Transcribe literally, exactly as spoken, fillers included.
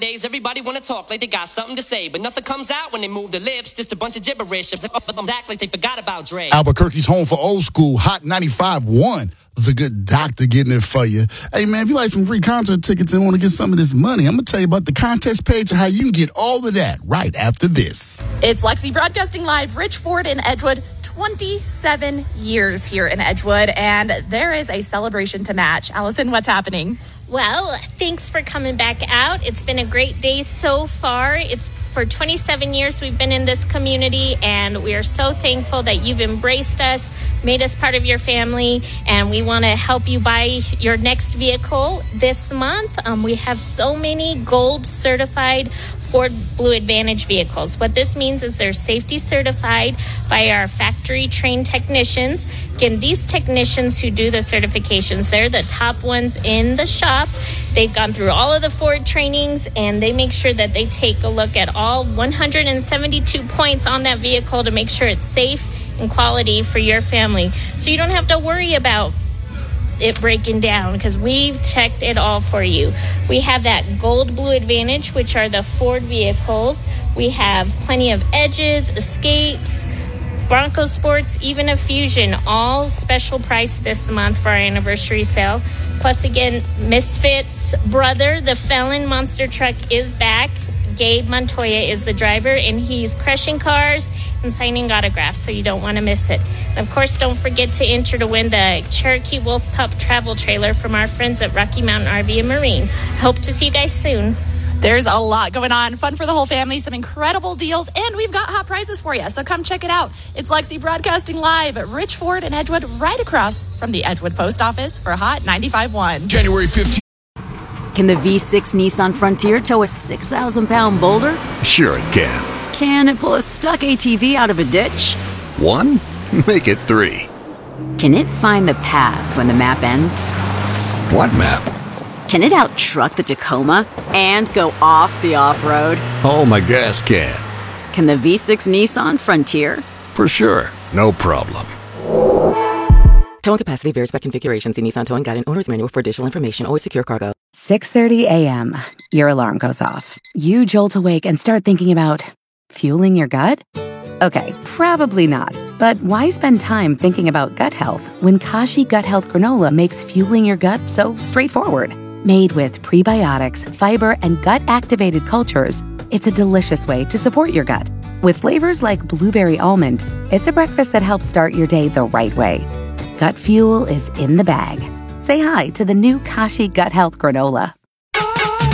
Nowadays, everybody wanna talk like they got something to say, but nothing comes out when they move their lips, just a bunch of gibberish. Act like they forgot about Dre. Albuquerque's home for old school, Hot ninety-five point one. The good doctor getting it for you. Hey, man, if you like some free concert tickets and want to get some of this money, I'm going to tell you about the contest page and how you can get all of that right after this. It's Lexi Broadcasting Live, Rich Ford in Edgewood. twenty-seven years here in Edgewood, and there is a celebration to match. Allison, what's happening? Well, thanks for coming back out. It's been a great day so far. It's for twenty-seven years we've been in this community, and we are so thankful that you've embraced us, made us part of your family, and we want to help you buy your next vehicle this month. Um, we have so many gold certified Ford Blue Advantage vehicles. What this means is they're safety certified by our factory trained technicians. Again, these technicians who do the certifications, they're the top ones in the shop. They've gone through all of the Ford trainings, and they make sure that they take a look at all one hundred seventy-two points on that vehicle to make sure it's safe and quality for your family. So you don't have to worry about it breaking down, because we've checked it all for you. We have that Gold Blue Advantage, which are the Ford vehicles. We have plenty of Edges, Escapes, Bronco Sports, even a Fusion, all special price this month for our anniversary sale. Plus, again, Misfits' brother, the Felon Monster Truck, is back. Gabe Montoya is the driver, and he's crushing cars and signing autographs, so you don't want to miss it. And of course, don't forget to enter to win the Cherokee Wolf Pup travel trailer from our friends at Rocky Mountain R V and Marine. Hope to see you guys soon. There's a lot going on. Fun for the whole family, some incredible deals, and we've got hot prizes for you. So come check it out. It's Lexi Broadcasting Live at Rich Ford in Edgewood, right across from the Edgewood Post Office for Hot ninety-five point one. January fifteenth. Can the V six Nissan Frontier tow a six thousand pound boulder? Sure it can. Can it pull a stuck A T V out of a ditch? One? Make it three. Can it find the path when the map ends? What map? Can it out-truck the Tacoma and go off the off-road? Oh, my gas can. Can the V six Nissan Frontier? For sure. No problem. Towing capacity varies by configuration. See Nissan Towing Guide and Owner's Manual for additional information. Always secure cargo. six thirty a.m. Your alarm goes off. You jolt awake and start thinking about fueling your gut? Okay, probably not. But why spend time thinking about gut health when Kashi Gut Health Granola makes fueling your gut so straightforward? Made with prebiotics, fiber, and gut-activated cultures, it's a delicious way to support your gut. With flavors like blueberry almond, it's a breakfast that helps start your day the right way. Gut fuel is in the bag. Say hi to the new Kashi Gut Health Granola.